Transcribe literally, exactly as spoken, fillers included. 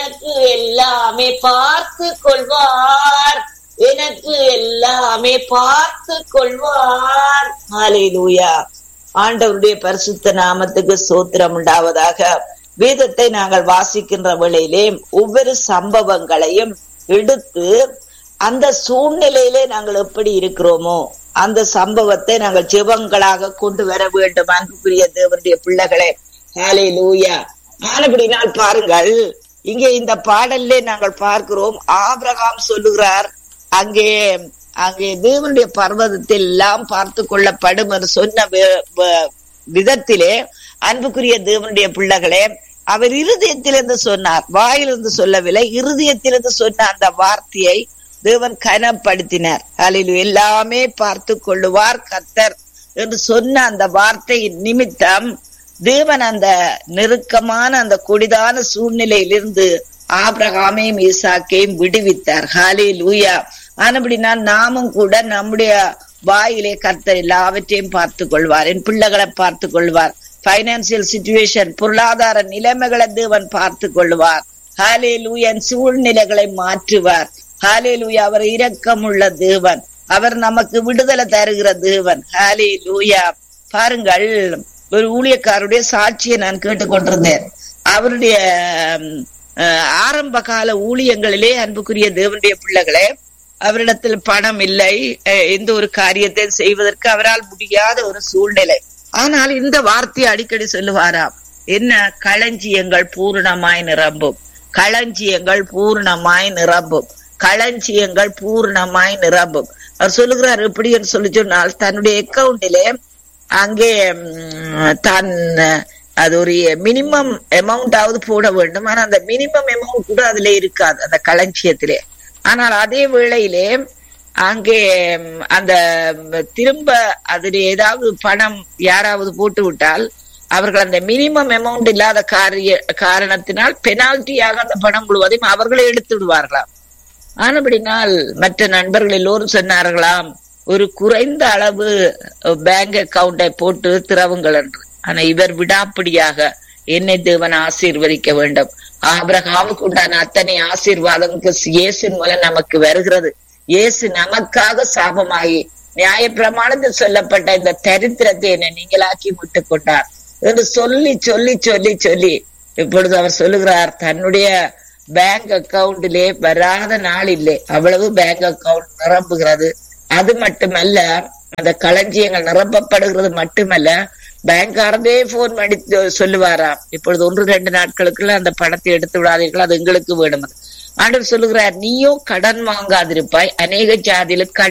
எனக்கு எல்லாமே பார்த்து கொள்வார், எனக்கு எல்லாமே பார்த்து கொள்வார். ஹல்லேலூயா. ஆண்டவருடைய பரிசுத்த நாமத்துக்கு ஸ்தோத்திரம் உண்டாவதாக. வேதத்தை நாங்கள் வாசிக்கின்ற வேளையிலே ஒவ்வொரு சம்பவங்களையும் எடுத்து அந்த சூழ்நிலையிலே நாங்கள் எப்படி இருக்கிறோமோ அந்த சம்பவத்தை நாங்கள் ஜெபங்களாக கொண்டு வர வேண்டும். அன்புக்குரிய தேவனுடைய பிள்ளைகளே, ஹல்லேலூயா. ஆனபடினால் பாருங்கள், இங்கே இந்த பாடல்லே நாங்கள் பார்க்கிறோம், ஆபிரகாம் சொல்லுகிறார், அங்கே அங்கே தேவனுடைய பர்வதத்தில் எல்லாம் பார்த்து கொள்ளப்படும் என்று சொன்ன விதத்திலே, அன்புக்குரிய தேவனுடைய பிள்ளைகளே, அவர் இருதயத்திலிருந்து சொன்னார், வாயிலிருந்து சொல்லவில்லை, இருதயத்திலிருந்து சொன்ன அந்த வார்த்தையை தேவன் கனப்படுத்தினார். அதில் எல்லாமே பார்த்து கொள்ளுவார் கர்த்தர் என்று சொன்ன அந்த வார்த்தையின் நிமித்தம் தேவன் அந்த நெருக்கமான அந்த கொடிதான சூழ்நிலையிலிருந்து ஆபிரகாமையும் ஈசாக்கையும் விடுவித்தார். ஹல்லேலூயா. ஆனபடினா நாமும் கூட நம்முடைய வாயிலே கர்த்தர் எல்லாவற்றையும் பார்த்து கொள்வார். என் பிள்ளைகளை பார்த்து கொள்வார். பைனான்சியல் சிச்சுவேஷன், பொருளாதார நிலைமைகளை தேவன் பார்த்து கொள்வார். ஹல்லேலூயா. சூழ்நிலைகளை மாற்றுவார். ஹல்லேலூயா. அவர் இரக்கமுள்ள தேவன், அவர் நமக்கு விடுதலை தருகிற தேவன். ஹல்லேலூயா. பாருங்கள், ஒரு ஊழியக்காரருடைய சாட்சியை நான் கேட்டுக்கொண்டிருந்தேன். அவருடைய ஆரம்ப கால ஊழியங்களிலே, அன்புக்குரிய தேவனுடைய பிள்ளைகளே, அவரிடத்தில் பணம் இல்லை, எந்த ஒரு காரியத்தை செய்வதற்கு அவரால் முடியாத ஒரு சூழ்நிலை. ஆனால் இந்த வார்த்தையை அடிக்கடி சொல்லுவாராம், என்ன, களஞ்சியங்கள் பூர்ணமாய் நிரம்பும், களஞ்சியங்கள் பூர்ணமாய் நிரம்பும், களஞ்சியங்கள் பூர்ணமாய் நிரம்பும். அவர் சொல்லுகிறார் எப்படி என்று சொல்லி சொன்னால், தன்னுடைய அக்கௌண்டிலே அங்கே தான் அது ஒரு மினிமம் அமௌண்ட் ஆவது போட வேண்டும். ஆனா அந்த மினிமம் அமௌண்ட் கூட அதுல இருக்காது அந்த களஞ்சியத்திலே. ஆனால் அதே வேளையிலே அங்கே அந்த திரும்ப அதில் ஏதாவது பணம் யாராவது போட்டு விட்டால் அவர்கள் அந்த மினிமம் அமௌண்ட் இல்லாத காரிய காரணத்தினால் பெனால்ட்டியாக அந்த பணம் முழுவதையும் அவர்களே எடுத்து விடுவார்களாம். ஆனபடினால் மற்ற நண்பர்கள் எல்லோரும் சொன்னார்களாம், ஒரு குறைந்த அளவு பேங்க் அக்கவுண்டை போட்டு திறவுங்கள் என்று. ஆனா இவர் விடாப்பிடியாக, என்னை தேவன் ஆசீர்வதிக்க வேண்டும், ஆபிரகாமுக்கு உண்டான அத்தனை ஆசீர்வாதங்களுக்கு இயேசின் மூலம் நமக்கு வருகிறது. இயேசு நமக்காக சாபமாகி நியாய பிரமாணத்தில் சொல்லப்பட்ட இந்த தரித்திரத்தை என்னை நீங்களாக்கி விட்டுக் கொண்டார் என்று சொல்லி சொல்லி சொல்லி சொல்லி இப்பொழுது அவர் சொல்லுகிறார், தன்னுடைய பேங்க் அக்கவுண்டிலே வராத நாள் இல்லை, அவ்வளவு பேங்க் அக்கவுண்ட் நிரம்புகிறது. அது மட்டுமல்ல, அந்த களஞ்சியங்கள் நிரப்பப்படுகிறது மட்டுமல்ல, பேங்காரதே போன் பண்ணி சொல்லுவாராம், இப்பொழுது ஒன்று ரெண்டு நாட்களுக்குள்ள அந்த பணத்தை எடுத்து விடாதீர்கள், அது எங்களுக்கு வேணும். ஆண்டவர் சொல்லுகிறார், நீயோ கடன் வாங்காதிருப்பாய், அநேக ஜாதியில